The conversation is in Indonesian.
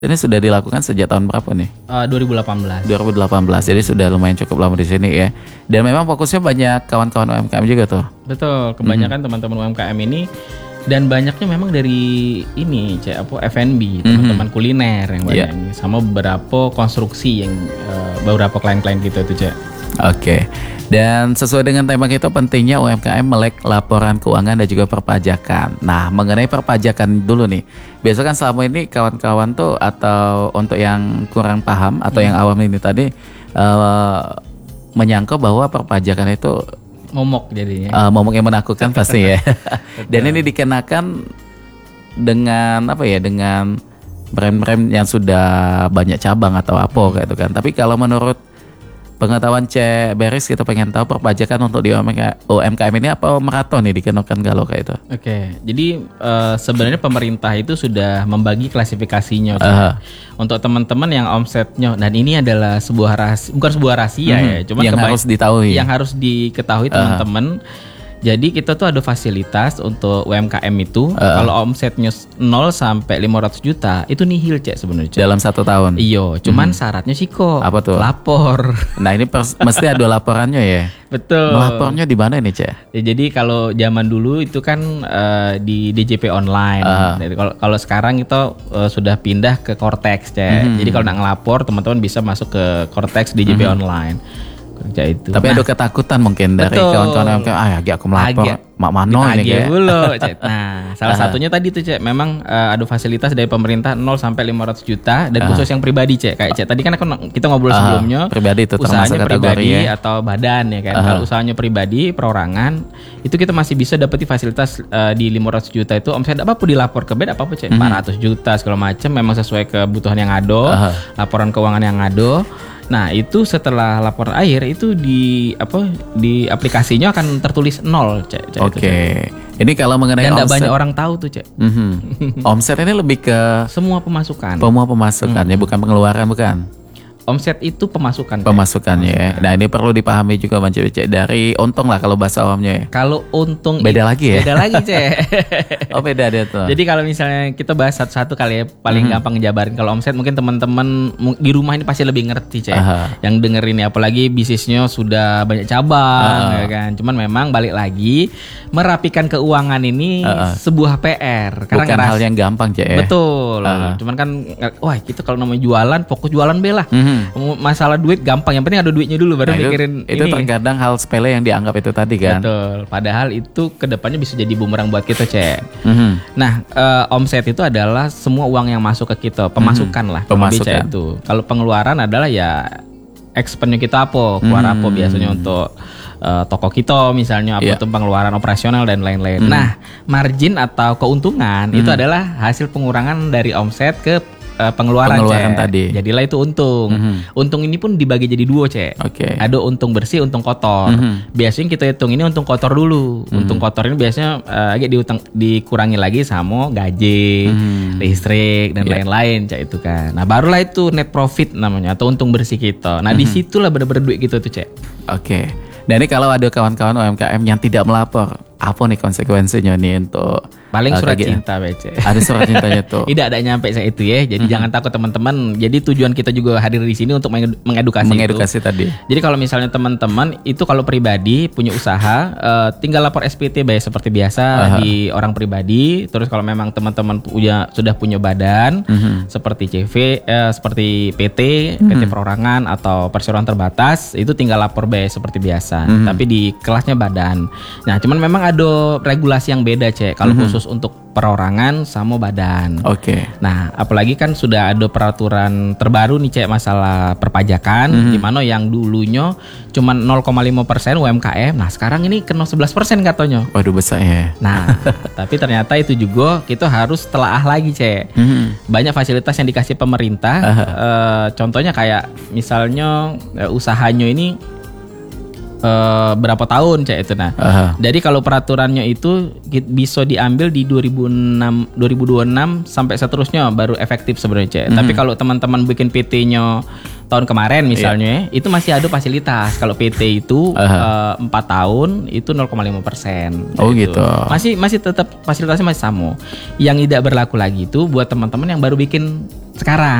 Ini sudah dilakukan sejak tahun berapa nih? 2018. 2018. Jadi sudah lumayan cukup lama di sini ya. Dan memang fokusnya banyak kawan-kawan UMKM juga tuh. Betul, kebanyakan teman-teman UMKM ini dan banyaknya memang dari ini F&B, teman-teman kuliner yang banyak ini, sama beberapa konstruksi yang beberapa klien-klien kita tuh, Cek. Oke. Dan sesuai dengan tema kita, pentingnya UMKM melek laporan keuangan dan juga perpajakan. Nah, mengenai perpajakan dulu nih. Biasa kan selama ini kawan-kawan tuh, atau untuk yang kurang paham atau yang awam ini tadi menyangka bahwa perpajakan itu momok jadinya. momok yang menakutkan pasti ya. Dan ini dikenakan dengan apa ya? Dengan brand-brand yang sudah banyak cabang atau apa kayak itu kan. Tapi kalau menurut pengetahuan Cek Beris, kita pengen tahu perpajakan untuk di UMKM ini apa merata nih dikenakan kalau kayak itu. Oke, jadi sebenarnya pemerintah itu sudah membagi klasifikasinya untuk teman-teman yang omsetnya, dan ini adalah sebuah rahasia, bukan sebuah rahasia ya, cuma yang harus diketahui. Yang harus diketahui teman-teman. Jadi kita tuh ada fasilitas untuk UMKM itu kalau omsetnya 0 sampai 500 juta itu nihil, Cek, sebenarnya. Dalam 1 tahun. Iya, cuman syaratnya sih kok. Apa tuh? Lapor. Nah, ini mesti ada laporannya ya. Betul. Melapornya di mana nih, Cek? Ya, jadi kalau zaman dulu itu kan di DJP online. Jadi kalau sekarang itu sudah pindah ke Cortex, Cek. Jadi kalau nak ngelapor, teman-teman bisa masuk ke Cortex DJP online. Kerja itu. Tapi ada ketakutan mungkin dari kawan-kawan yang aku melapor mak mano ini kayak. Cek. Nah, salah satunya tadi tuh, Cek, memang ada fasilitas dari pemerintah 0 sampai 500 juta dan khusus yang pribadi, Cek. Kayak Cek tadi kan kita ngobrol sebelumnya, pribadi itu usahanya pribadi ya, atau badan ya kan. Kalau usahanya pribadi, perorangan, itu kita masih bisa dapati fasilitas di 500 juta itu omset apa-apa dilapor ke BED apa-apa, Cek. 400 juta segala macam, memang sesuai kebutuhan yang ada, laporan keuangan yang ada. Nah, itu setelah laporan akhir itu di aplikasinya akan tertulis 0, Cek. Oke. Ini kalau mengenai dan omset, banyak orang tahu tuh, Cek. Omset ini lebih ke semua pemasukan. Ya, bukan pengeluaran, bukan. Omset itu pemasukan. Pemasukannya ya. Nah, ini perlu dipahami juga, Bang Cek, dari untung lah kalau bahasa awamnya ya. Kalau untung beda lagi ya. Beda lagi, Cek. Oh, beda dia tuh. Jadi kalau misalnya kita bahas satu-satu kali ya, paling gampang ngejabarin. Kalau omset mungkin teman-teman di rumah ini pasti lebih ngerti, Cek. Yang denger ini, apalagi bisnisnya sudah banyak cabang ya kan. Cuman memang balik lagi, merapikan keuangan ini sebuah PR. Karena bukan hal yang gampang, Cek. Betul. Cuman kan wah, kita kalau namanya jualan, fokus jualan belah. Masalah duit gampang, yang penting ada duitnya dulu baru mikirin itu ini. Terkadang hal sepele yang dianggap itu tadi kan. Betul. Padahal itu kedepannya bisa jadi bumerang buat kita, Cek. Nah, omset itu adalah semua uang yang masuk ke kita, pemasukan lah. Pemasukan itu. Kalau pengeluaran adalah ya expense kita apa, keluar apa biasanya untuk toko kita misalnya, apa itu pengeluaran operasional dan lain-lain. Nah, margin atau keuntungan itu adalah hasil pengurangan dari omset ke pengeluaran tadi. Jadilah itu untung. Untung ini pun dibagi jadi 2, Cek. Ada untung bersih, untung kotor. Biasanya kita hitung ini untung kotor dulu. Untung kotor ini biasanya agak dikurangi lagi sama gaji, listrik dan lain-lain, Cek, itu kan. Nah, barulah itu net profit namanya, atau untung bersih kita. Nah, disitulah benar-benar duit kita tuh, Cek. Oke. Dan ini kalau ada kawan-kawan UMKM yang tidak melapor, apa nih konsekuensinya nih untuk paling surat cinta, BC. Ada surat cintanya tuh. Tidak ada nyampe saya itu ya. Jadi jangan takut, teman-teman. Jadi tujuan kita juga hadir di sini untuk mengedukasi tadi. Jadi kalau misalnya teman-teman itu kalau pribadi punya usaha, tinggal lapor SPT baik seperti biasa di orang pribadi. Terus kalau memang teman-teman sudah punya badan seperti CV, seperti PT perorangan atau perseroan terbatas, itu tinggal lapor baik seperti biasa. Tapi di kelasnya badan. Nah, cuman memang ada regulasi yang beda, Cek. Kalau khusus untuk perorangan sama badan. Nah, apalagi kan sudah ada peraturan terbaru nih, Cek, masalah perpajakan, di mana yang dulunya cuma 0,5% UMKM. Nah, sekarang ini kena 11% katanya. Waduh, besar ya. Nah, tapi ternyata itu juga kita harus telaah lagi, Cek. Banyak fasilitas yang dikasih pemerintah. Contohnya kayak misalnya usahanya ini berapa tahun, Cek, itu. Nah, jadi kalau peraturannya itu bisa diambil di 2026 sampai seterusnya baru efektif sebenarnya, Cek. Tapi kalau teman-teman bikin PT-nya tahun kemarin misalnya, itu masih ada fasilitas. Kalau PT itu 4 tahun itu 0,5%. Oh gitu. Masih tetap fasilitasnya masih sama. Yang tidak berlaku lagi itu buat teman-teman yang baru bikin sekarang.